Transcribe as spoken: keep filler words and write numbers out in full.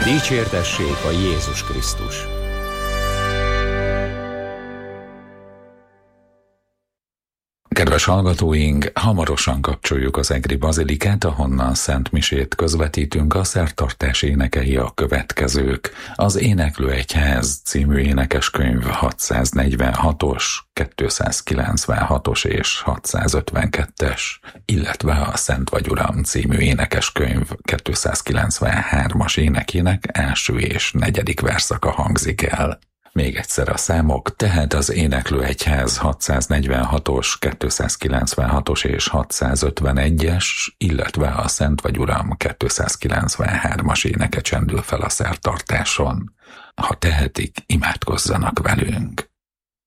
Dicsértessék a Jézus Krisztus! Kedves hallgatóink, hamarosan kapcsoljuk az egri bazilikát, ahonnan szent misét közvetítünk. A szertartás énekei a következők: az Éneklő Egyház című énekeskönyv hatszáznegyvenhatos, kétszázkilencvenhatos és hatszázötvenkettes, illetve a Szent vagy Uram című énekeskönyv kétszázkilencvenhármas énekének első és negyedik verszaka hangzik el. Még egyszer a számok, tehát az Éneklő Egyház hatszáznegyvenhatos, kétszázkilencvenhatos és hatszázötvenegyes, illetve a Szent vagy Uram kétszázkilencvenhármas éneke csendül fel a szertartáson. Ha tehetik, imádkozzanak velünk.